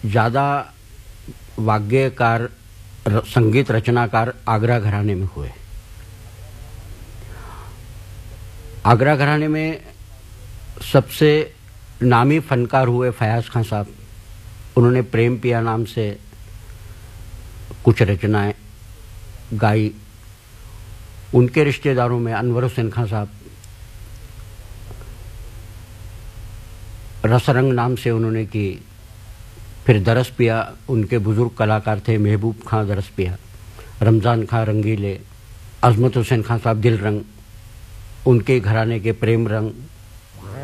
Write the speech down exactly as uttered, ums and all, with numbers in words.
ज़्यादा वाग्यकार, संगीत रचनाकार आगरा घराने में हुए। आगरा घराने में सबसे नामी फनकार हुए फयाज खान साहब। उन्होंने प्रेम पिया नाम से कुछ रचनाएं गाई। उनके रिश्तेदारों में अनवर हुसैन खान साहब, रसरंग नाम से उन्होंने की। फिर दरस पिया, उनके बुजुर्ग कलाकार थे महबूब खां दरस पिया, रमज़ान खां रंगीले, अजमत हुसैन खान साहब दिल रंग, उनके घराने के प्रेम रंग,